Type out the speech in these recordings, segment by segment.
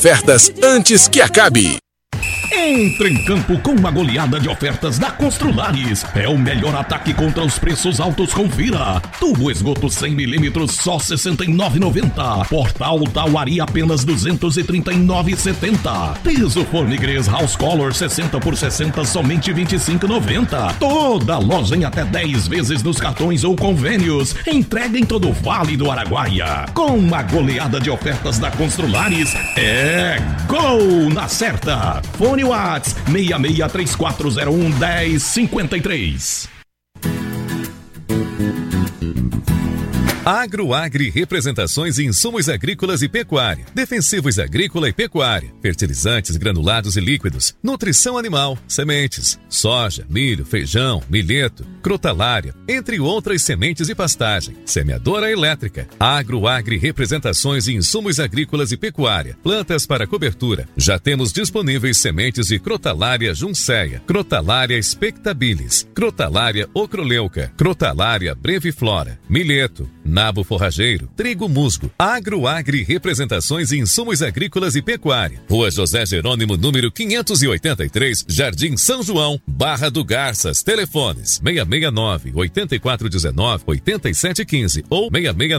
ofertas antes que acabe. Entre em campo com uma goleada de ofertas da Construlares. É o melhor ataque contra os preços altos, confira. Tubo esgoto 100mm só R$ 69,90. Portal Tauari apenas R$ 239,70. Piso Formigrês House Color 60 por 60 somente R$ 25,90. Toda loja em até 10 vezes nos cartões ou convênios. Entrega em todo o Vale do Araguaia. Com uma goleada de ofertas da Construlares, é gol na certa. Fone Whats 6634011053. Agroagri Representações e Insumos Agrícolas e Pecuária, Defensivos Agrícola e Pecuária, Fertilizantes granulados e líquidos, Nutrição Animal, Sementes, Soja, Milho, Feijão, Milheto, Crotalária, entre outras sementes e pastagem, Semeadora Elétrica. Agroagri Representações e Insumos Agrícolas e Pecuária, Plantas para cobertura. Já temos disponíveis sementes de Crotalária Junceia, Crotalária Spectabilis, Crotalária Ocroleuca, Crotalária Breviflora, Milheto, nabo forrageiro, trigo musgo. Agroagri Representações e Insumos Agrícolas e Pecuária. Rua José Jerônimo, número 583, Jardim São João, Barra do Garças. Telefones 669-8419-8715 ou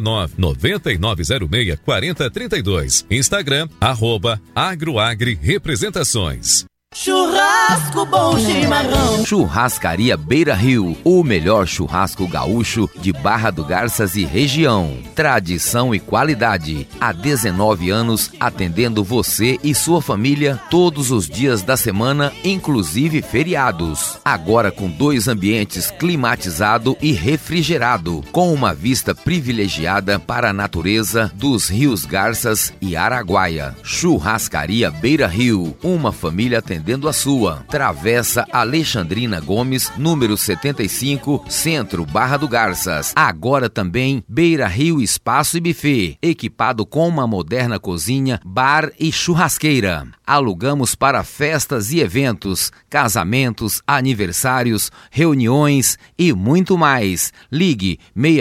669-9906-4032. Instagram, @Agroagri Representações. Churrasco bom chimarrão. Churrascaria Beira Rio, o melhor churrasco gaúcho de Barra do Garças e região. Tradição e qualidade. Há 19 anos atendendo você e sua família todos os dias da semana, inclusive feriados. Agora com 2 ambientes climatizado e refrigerado, com uma vista privilegiada para a natureza dos rios Garças e Araguaia. Churrascaria Beira Rio, uma família atendendo a sua. Travessa Alexandrina Gomes, número 75, Centro, Barra do Garças. Agora também Beira Rio Espaço e Buffet, equipado com uma moderna cozinha, bar e churrasqueira. Alugamos para festas e eventos, casamentos, aniversários, reuniões e muito mais. Ligue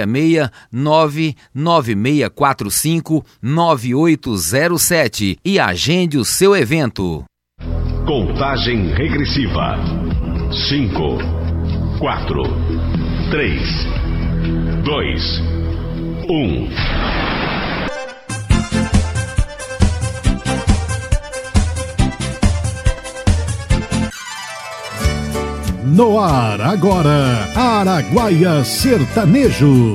669-9645-9807 e agende o seu evento. Contagem regressiva. 5, 4, 3, 2, 1. No ar agora, Araguaia Sertanejo.